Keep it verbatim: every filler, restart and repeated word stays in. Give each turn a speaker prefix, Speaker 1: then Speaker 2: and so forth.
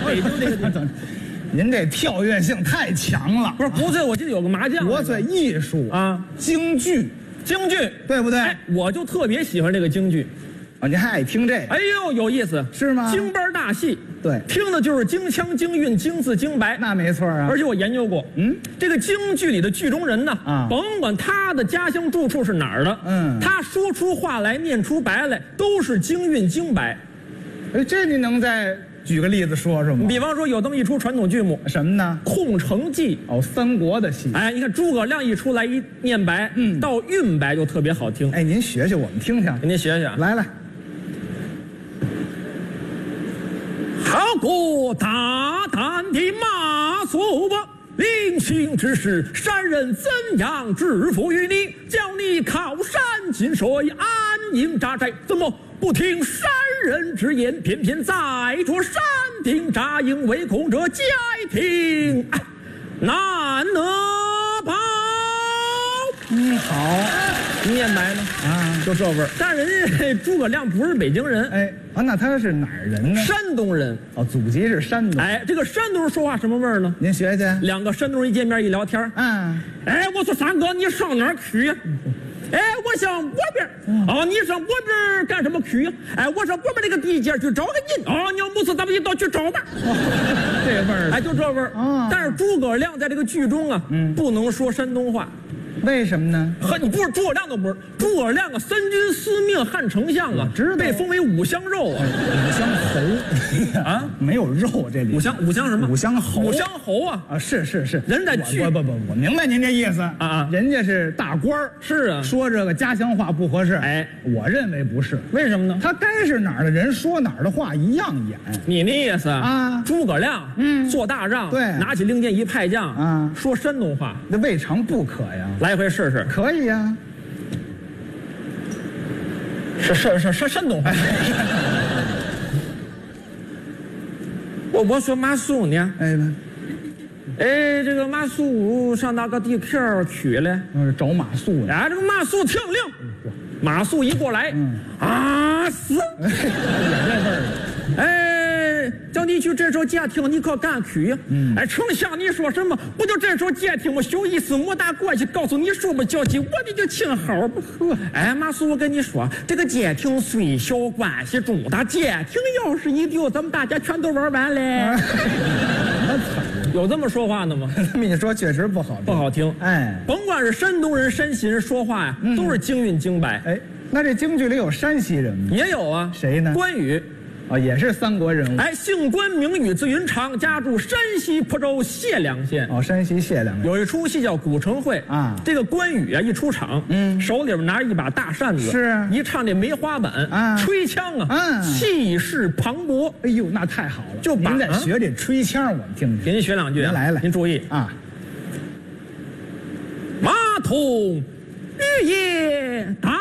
Speaker 1: 北京这个地方。
Speaker 2: 您这跳跃性太强了。
Speaker 1: 不是国粹，我记得有个麻将。
Speaker 2: 国粹艺术
Speaker 1: 啊，
Speaker 2: 京剧，
Speaker 1: 京剧
Speaker 2: 对不对？
Speaker 1: 哎，我就特别喜欢这个京剧。
Speaker 2: 啊，您还爱听这个？
Speaker 1: 哎呦，有意思，
Speaker 2: 是吗？
Speaker 1: 京班大戏，
Speaker 2: 对，
Speaker 1: 听的就是京腔、京韵、京字、京白。
Speaker 2: 那没错啊。
Speaker 1: 而且我研究过，
Speaker 2: 嗯，
Speaker 1: 这个京剧里的剧中人呢，
Speaker 2: 啊，
Speaker 1: 甭管他的家乡住处是哪儿的，
Speaker 2: 嗯，
Speaker 1: 他说出话来、念出白来，都是京韵京白。
Speaker 2: 哎，这您能再举个例子说说吗？
Speaker 1: 比方说有这么一出传统剧目，
Speaker 2: 什么呢？
Speaker 1: 《空城计》。
Speaker 2: 哦，三国的戏。
Speaker 1: 哎，你看诸葛亮一出来一念白，
Speaker 2: 嗯，
Speaker 1: 到韵白就特别好听。
Speaker 2: 哎，您学学我们听听，
Speaker 1: 给您学学。
Speaker 2: 来来。
Speaker 1: 好过大胆的马谡吧，临行之时，山人怎样支付于你？叫你靠山进水，安营扎寨，怎么不听山人之言？偏偏在着山顶扎营围攻者，皆听难得保。
Speaker 2: 嗯，好。
Speaker 1: 念白呢？
Speaker 2: 啊，
Speaker 1: 就这味儿。但是人家诸葛亮不是北京人，
Speaker 2: 哎，啊，那他是哪儿人呢？
Speaker 1: 山东人。
Speaker 2: 哦，祖籍是山东。
Speaker 1: 哎，这个山东人说话什么味儿呢？
Speaker 2: 您学学。
Speaker 1: 两个山东人一见面一聊天，
Speaker 2: 嗯，
Speaker 1: 哎，我说三哥，你上哪儿去呀？哎，我上我边。哦，你上我边干什么去呀？哎，我上我边那个地界去找个人。哦，你要不是咱们一道去找吧。
Speaker 2: 这味儿。
Speaker 1: 哎，就这味儿。
Speaker 2: 啊。
Speaker 1: 但是诸葛亮在这个剧中啊，嗯，不能说山东话。
Speaker 2: 为什么呢？
Speaker 1: 呵，你不是诸葛亮都不是，诸葛亮啊，三军司命汉丞相啊，
Speaker 2: 知道
Speaker 1: 被封为五香肉啊，
Speaker 2: 五香侯
Speaker 1: 啊，
Speaker 2: 没有肉这里。
Speaker 1: 五香五香什么？
Speaker 2: 五香侯。
Speaker 1: 五香侯啊
Speaker 2: 啊，是是是，
Speaker 1: 人在剧
Speaker 2: 不不不，我明白您这意思啊
Speaker 1: 啊，
Speaker 2: 人家是大官儿，
Speaker 1: 是啊，
Speaker 2: 说这个家乡话不合适。
Speaker 1: 哎，
Speaker 2: 我认为不是，
Speaker 1: 为什么呢？
Speaker 2: 他该是哪儿的人说哪儿的话一样演。
Speaker 1: 你那意思
Speaker 2: 啊？
Speaker 1: 诸葛亮嗯，做大仗，
Speaker 2: 对，
Speaker 1: 拿起令箭一派将
Speaker 2: 啊，
Speaker 1: 说山东话，
Speaker 2: 那未尝不可呀。
Speaker 1: 来回试试。
Speaker 2: 可以呀。
Speaker 1: 是是是是山东话。我我说马谡呢？
Speaker 2: 哎，
Speaker 1: 哎，这个马谡上哪个地壳去了？
Speaker 2: 嗯，找马谡呢。
Speaker 1: 哎，这个马谡听令，马谡一过来，嗯，啊死！
Speaker 2: 演这味儿。
Speaker 1: 哎，叫你去这首监听，你可敢去呀？嗯，哎，丞相你说什么？不就这首监听吗？小意思，莫大过去告诉你说不交急，我的就请好不喝。哎，马谡，我跟你说，这个监听虽小，关系重大。监听要是一丢，咱们大家全都玩完嘞。有这么说话的吗？
Speaker 2: 这么一说，确实不好听，
Speaker 1: 不好听。
Speaker 2: 哎，
Speaker 1: 甭管是山东人、山西人说话呀，嗯、都是京韵京白。
Speaker 2: 哎，那这京剧里有山西人吗？
Speaker 1: 也有啊。
Speaker 2: 谁呢？
Speaker 1: 关羽。
Speaker 2: 啊，也是三国人物。
Speaker 1: 哎，姓关，名羽，字云长，家住山西蒲州解良县。
Speaker 2: 哦，山西解良。
Speaker 1: 有一出戏叫《古城会》啊，这个关羽啊，一出场，嗯，手里边拿着一把大扇子，
Speaker 2: 是
Speaker 1: 一唱这梅花板
Speaker 2: 啊，
Speaker 1: 吹枪啊，嗯，气势磅礴。
Speaker 2: 哎呦，那太好了！
Speaker 1: 就
Speaker 2: 您得学这吹枪，我们听听。
Speaker 1: 给您学两句啊，
Speaker 2: 来来，
Speaker 1: 您注意
Speaker 2: 啊。
Speaker 1: 马童玉叶大